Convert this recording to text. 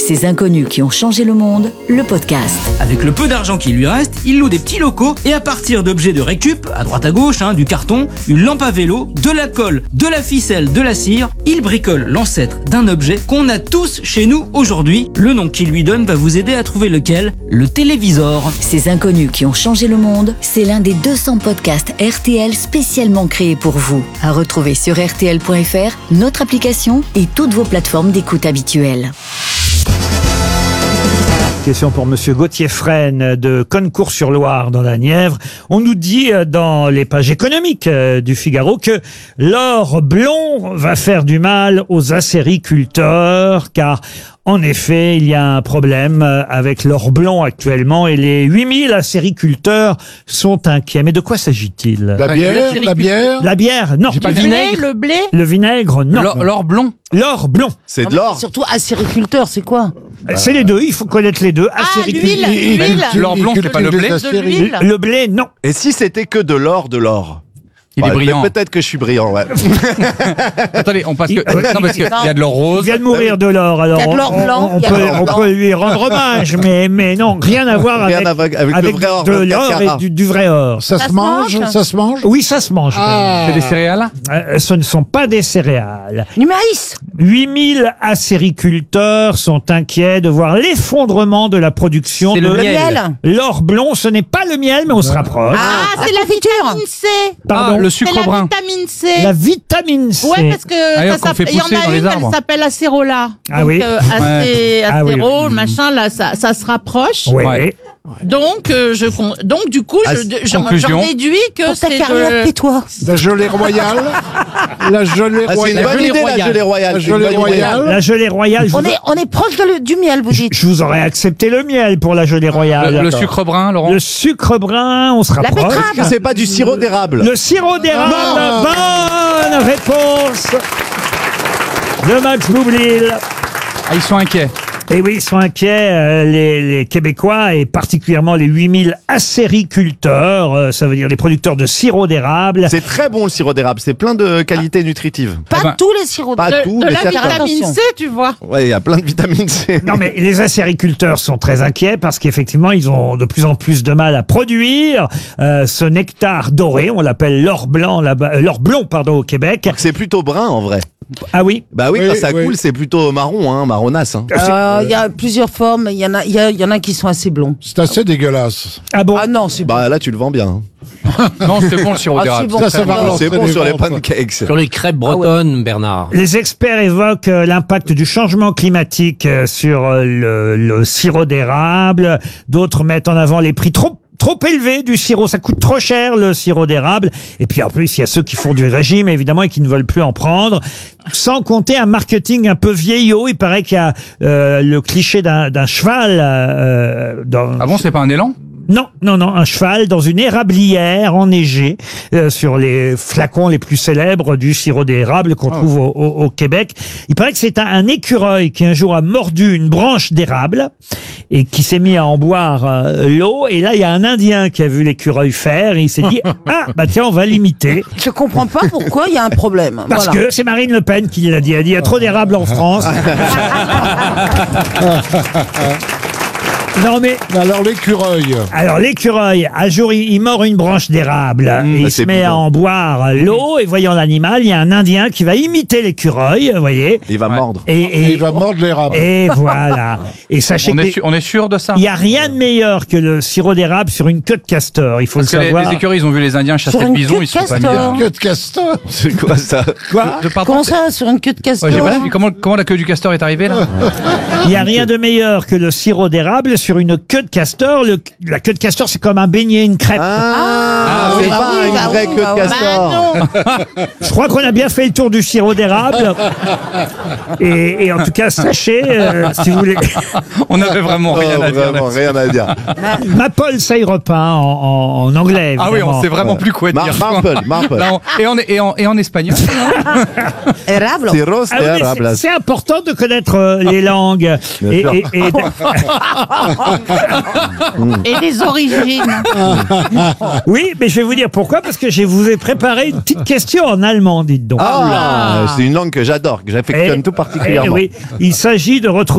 Ces inconnus qui ont changé le monde, le podcast. Avec le peu d'argent qui lui reste, il loue des petits locaux et à partir d'objets de récup, à droite à gauche, du carton, une lampe à vélo, de la colle, de la ficelle, de la cire, il bricole l'ancêtre d'un objet qu'on a tous chez nous aujourd'hui. Le nom qu'il lui donne va vous aider à trouver lequel, le télévisor. Ces inconnus qui ont changé le monde, c'est l'un des 200 podcasts RTL spécialement créés pour vous. À retrouver sur rtl.fr, notre application et toutes vos plateformes d'écoute habituelles. Question pour Monsieur Gauthier Fresne de Concours-sur-Loire dans la Nièvre. On nous dit dans les pages économiques du Figaro que l'or blond va faire du mal aux acériculteurs car en effet, il y a un problème avec l'or blond actuellement et les 8000 acériculteurs sont inquiets. Mais de quoi s'agit-il? La bière? La bière, non. Le vinaigre, le blé. Le vinaigre, non. L'or blond. L'or blond. C'est de l'or. Surtout acériculteur, c'est quoi? C'est les deux, il faut connaître les deux. L'huile. L'or blond, c'est pas le blé. De l'huile. Le blé, non. Et si c'était que de l'or, Il est brillant. Peut-être que je suis brillant, ouais. Attendez, parce que il y a de l'or Il rose. vient de mourir de l'or, alors Il y a de l'or blanc, on il y a de l'or peut blanc. lui rendre hommage, mais non, rien à voir Rien avec avec le vrai or, de 24 l'or carats. et du vrai or. Ça se mange? Oui, ça se mange. C'est des céréales. Ce ne sont pas des céréales. Du maïs. 8000 acériculteurs sont inquiets de voir l'effondrement de la production C'est de le Le miel. miel. l'or blond. Ce n'est pas le miel, mais on se rapproche. Ah, c'est la vitamine C. Pardon. Le sucre brun. Vitamine C. La vitamine C. Ouais, parce que Ah, qu'on fait il y en pousser dans a les une, arbres. elle s'appelle acérola. Ah Donc, oui. Ah oui. acéro, machin, là, ça se rapproche. Oui. Ouais. Donc, donc, du coup, conclusion. j'en déduis que Pour ta c'est carrière, tais-toi. La gelée royale? La gelée Ah, c'est une royale? bonne idée, la gelée royale. La C'est une gelée bonne idée. royale? La gelée royale. On est proche du miel, vous dites. Je vous aurais accepté le miel pour la gelée royale. Le sucre brun, Laurent. Le sucre brun, on se La rapproche. betterave. Est-ce que c'est pas du sirop d'érable? Le sirop d'érable. Bonne réponse de Max Boublil. Ah, ils sont inquiets. Et oui, ils sont inquiets, les Québécois, et particulièrement les 8000 acériculteurs, ça veut dire les producteurs de sirop d'érable. C'est très bon le sirop d'érable, c'est plein de qualités nutritives. Pas Eh ben, tous les sirops. Pas tout, de mais la certains. vitamine C, tu vois. Ouais, il y a plein de vitamine C. Non mais les acériculteurs sont très inquiets parce qu'effectivement ils ont de plus en plus de mal à produire ce nectar doré, on l'appelle l'or blanc là-bas, l'or blond pardon au Québec. C'est plutôt brun en vrai. Ah oui. Bah oui, Oui, quand ça oui. coule, c'est plutôt marron, marronasse. Il y a plusieurs formes. Il y en a qui sont assez blonds. C'est assez dégueulasse. Ah bon. Ah non, c'est bon. Bah là, tu le vends bien. Non, c'est bon le sirop Ah, d'érable. c'est bon. Ça va relancer C'est bon les sur les ventes. pancakes. Sur les crêpes bretonnes, Bernard. Les experts évoquent l'impact du changement climatique sur le sirop d'érable. D'autres mettent en avant les prix trop élevés du sirop. Ça coûte trop cher, le sirop d'érable. Et puis en plus, il y a ceux qui font du régime, évidemment, et qui ne veulent plus en prendre. Sans compter un marketing un peu vieillot. Il paraît qu'il y a le cliché d'un cheval dans... Ah bon, c'est pas un élan? Non, un cheval dans une érablière enneigée sur les flacons les plus célèbres du sirop d'érable qu'on trouve au Québec. Il paraît que c'est un écureuil qui un jour a mordu une branche d'érable et qui s'est mis à en boire l'eau. Et là, il y a un Indien qui a vu l'écureuil faire et il s'est dit « Ah, bah tiens, on va l'imiter. Je comprends pas pourquoi il y a un problème. » Parce Voilà. que c'est Marine Le Pen qui l'a dit. Elle dit « Il y a trop d'érable en France. » Non mais Alors l'écureuil. alors l'écureuil, un jour il mord une branche d'érable et il se c'est met bon. à en boire l'eau et voyant l'animal, il y a un Indien qui va imiter l'écureuil, vous voyez. Il va mordre. Et il va mordre l'érable. et voilà. Et sachez On est sûr de ça? il n'y a rien de meilleur que le sirop d'érable sur une queue de castor. Il faut Parce que le les savoir. écureuils, ils ont vu les Indiens chasser Sur le une bison, queue de ils se sont pas mis castor. là. Queue de castor. C'est quoi ça? Quoi Comment ça, sur une queue de castor? Ouais, j'ai pas vu comment la queue du castor est arrivée là. Il n'y a rien de meilleur que le sirop d'érable sur une queue de castor. La queue de castor, c'est comme un beignet, une crêpe. C'est oui, pas oui, une bah vraie oui, queue bah de oui. castor. Je crois qu'on a bien fait le tour du sirop d'érable. Et en tout cas, sachez, si vous voulez, On avait vraiment rien à dire. Vraiment, rien à dire. Maple syrup en anglais. Ah oui, on évidemment. sait vraiment plus quoi dire. Marple. Là, et en espagnol. Érable. Sirop Ah oui, mais d'érable. c'est important de connaître les langues. Bien sûr. Et les origines. Oui, mais je vais vous dire pourquoi, parce que je vous ai préparé une petite question en allemand, dites donc. Ah, c'est une langue que j'adore, que j'affectionne tout particulièrement. Oui, il s'agit de retrouver